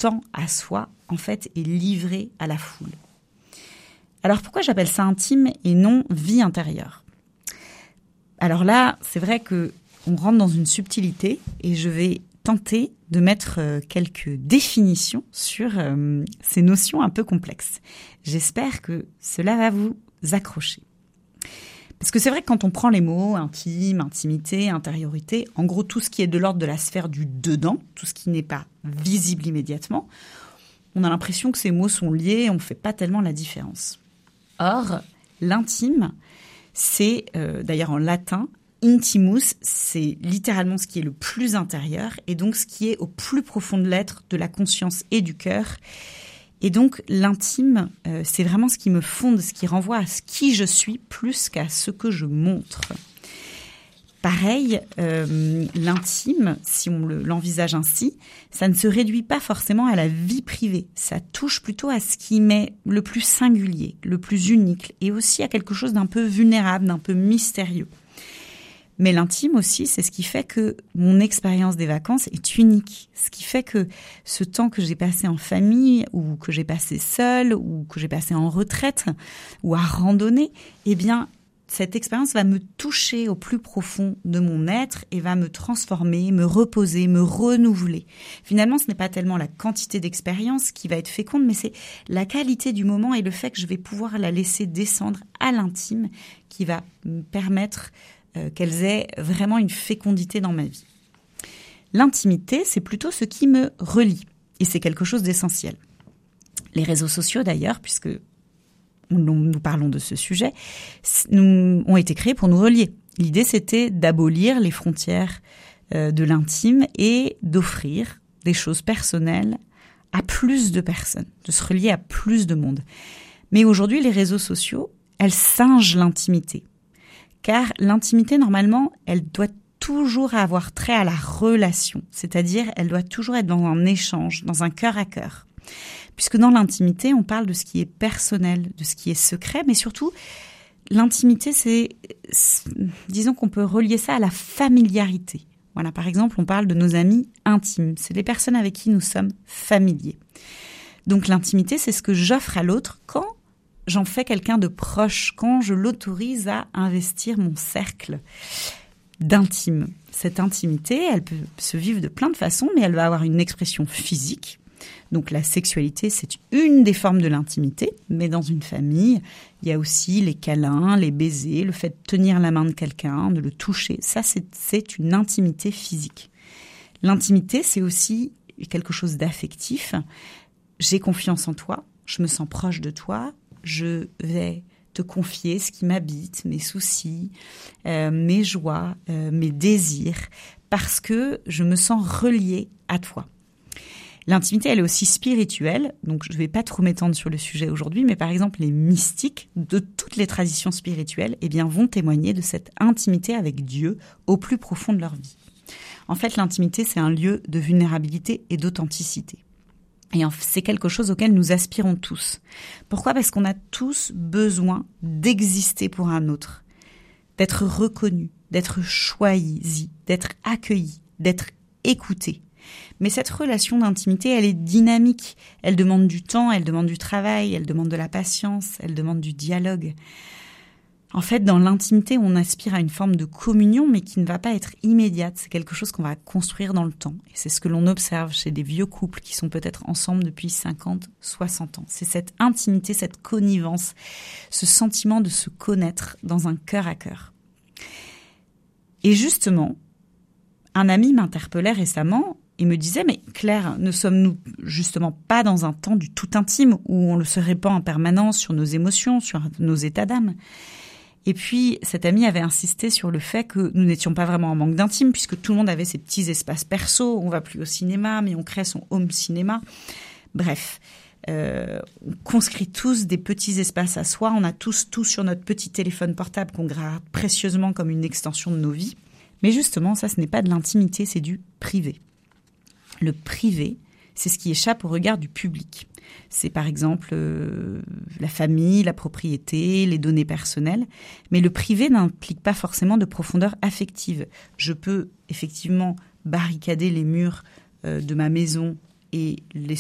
temps à soi, en fait, est livré à la foule. Alors pourquoi j'appelle ça intime et non vie intérieure ? Alors là, c'est vrai qu'on rentre dans une subtilité et je vais tenter de mettre quelques définitions sur ces notions un peu complexes. J'espère que cela va vous accrocher. Parce que c'est vrai que quand on prend les mots intime, intimité, intériorité, en gros tout ce qui est de l'ordre de la sphère du dedans, tout ce qui n'est pas visible immédiatement, on a l'impression que ces mots sont liés et on ne fait pas tellement la différence. Or, l'intime, c'est d'ailleurs en latin, intimus, c'est littéralement ce qui est le plus intérieur et donc ce qui est au plus profond de l'être, de la conscience et du cœur. Et donc l'intime, c'est vraiment ce qui me fonde, ce qui renvoie à ce qui je suis plus qu'à ce que je montre. Pareil, l'intime, si on l'envisage ainsi, ça ne se réduit pas forcément à la vie privée. Ça touche plutôt à ce qui m'est le plus singulier, le plus unique, et aussi à quelque chose d'un peu vulnérable, d'un peu mystérieux. Mais l'intime aussi, c'est ce qui fait que mon expérience des vacances est unique. Ce qui fait que ce temps que j'ai passé en famille, ou que j'ai passé seule, ou que j'ai passé en retraite, ou à randonner, eh bien, cette expérience va me toucher au plus profond de mon être et va me transformer, me reposer, me renouveler. Finalement, ce n'est pas tellement la quantité d'expérience qui va être féconde, mais c'est la qualité du moment et le fait que je vais pouvoir la laisser descendre à l'intime qui va me permettre qu'elles aient vraiment une fécondité dans ma vie. L'intimité, c'est plutôt ce qui me relie et c'est quelque chose d'essentiel. Les réseaux sociaux d'ailleurs, puisque nous parlons de ce sujet, ont été créés pour nous relier. L'idée, c'était d'abolir les frontières de l'intime et d'offrir des choses personnelles à plus de personnes, de se relier à plus de monde. Mais aujourd'hui, les réseaux sociaux, elles singent l'intimité. Car l'intimité, normalement, elle doit toujours avoir trait à la relation. C'est-à-dire, elle doit toujours être dans un échange, dans un cœur à cœur. Puisque dans l'intimité, on parle de ce qui est personnel, de ce qui est secret, mais surtout, l'intimité, disons qu'on peut relier ça à la familiarité. Voilà, par exemple, on parle de nos amis intimes. C'est les personnes avec qui nous sommes familiers. Donc l'intimité, c'est ce que j'offre à l'autre quand j'en fais quelqu'un de proche, quand je l'autorise à investir mon cercle d'intime. Cette intimité, elle peut se vivre de plein de façons, mais elle va avoir une expression physique. Donc la sexualité, c'est une des formes de l'intimité, mais dans une famille, il y a aussi les câlins, les baisers, le fait de tenir la main de quelqu'un, de le toucher. Ça, c'est une intimité physique. L'intimité, c'est aussi quelque chose d'affectif. J'ai confiance en toi, je me sens proche de toi, je vais te confier ce qui m'habite, mes soucis, mes joies, mes désirs, parce que je me sens reliée à toi. L'intimité, elle est aussi spirituelle, donc je ne vais pas trop m'étendre sur le sujet aujourd'hui, mais par exemple, les mystiques de toutes les traditions spirituelles vont témoigner de cette intimité avec Dieu au plus profond de leur vie. En fait, l'intimité, c'est un lieu de vulnérabilité et d'authenticité. Et c'est quelque chose auquel nous aspirons tous. Pourquoi ? Parce qu'on a tous besoin d'exister pour un autre, d'être reconnu, d'être choisi, d'être accueilli, d'être écouté. Mais cette relation d'intimité, elle est dynamique. Elle demande du temps, elle demande du travail, elle demande de la patience, elle demande du dialogue. En fait, dans l'intimité, on aspire à une forme de communion, mais qui ne va pas être immédiate. C'est quelque chose qu'on va construire dans le temps. Et c'est ce que l'on observe chez des vieux couples qui sont peut-être ensemble depuis 50, 60 ans. C'est cette intimité, cette connivence, ce sentiment de se connaître dans un cœur à cœur. Et justement, un ami m'interpellait récemment et me disait « Mais Claire, ne sommes-nous justement pas dans un temps du tout intime où on se répand en permanence sur nos émotions, sur nos états d'âme ?» Et puis, cet ami avait insisté sur le fait que nous n'étions pas vraiment en manque d'intime, puisque tout le monde avait ses petits espaces perso. On va plus au cinéma, mais on crée son home cinéma. Bref, on conscrit tous des petits espaces à soi. On a tous tout sur notre petit téléphone portable qu'on garde précieusement comme une extension de nos vies. Mais justement, ça, ce n'est pas de l'intimité, c'est du privé. Le privé, c'est ce qui échappe au regard du public. C'est par exemple la famille, la propriété, les données personnelles. Mais le privé n'implique pas forcément de profondeur affective. Je peux effectivement barricader les murs de ma maison et les